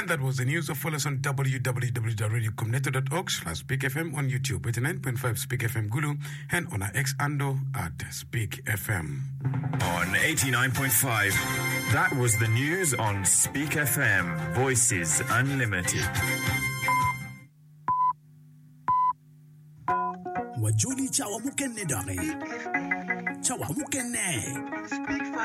And that was the news. So follow us on www.radiocomneto.org/SpeakFM on YouTube, 89.5 Speak FM Gulu, and on our X-Ando at Speak FM. On 89.5, that was the news on Speak FM, Voices Unlimited. Wajuli chawa mukenne dare. Chawa mukenne.